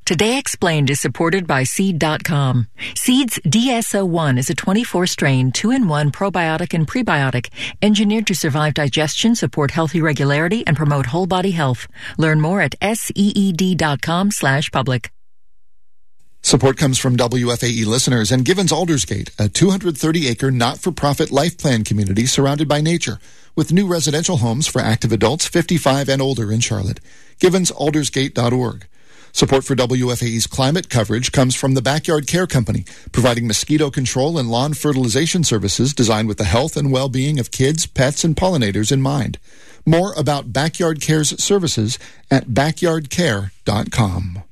Today Explained is supported by Seed.com. Seed's DSO1 is a 24-strain, 2-in-1 probiotic and prebiotic engineered to survive digestion, support healthy regularity, and promote whole body health. Learn more at seed.com/public. Support comes from WFAE listeners and Givens Aldersgate, a 230-acre not-for-profit life plan community surrounded by nature, with new residential homes for active adults 55 and older in Charlotte. GivensAldersgate.org. Support for WFAE's climate coverage comes from the Backyard Care Company, providing mosquito control and lawn fertilization services designed with the health and well-being of kids, pets, and pollinators in mind. More about Backyard Care's services at backyardcare.com.